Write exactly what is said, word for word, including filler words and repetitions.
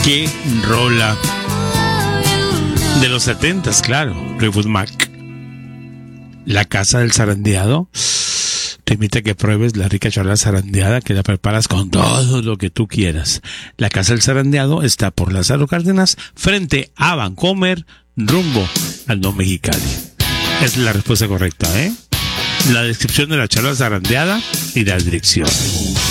Qué rola. De los setentas, claro. Fleetwood Mac. La casa del zarandeado. Te invito a que pruebes la rica charla zarandeada, que la preparas con todo lo que tú quieras. La casa del zarandeado está por Lázaro Cárdenas, frente a Vancomer, rumbo al No Mexicali. Es la respuesta correcta, ¿eh? La descripción de la charla zarandeada y la dirección.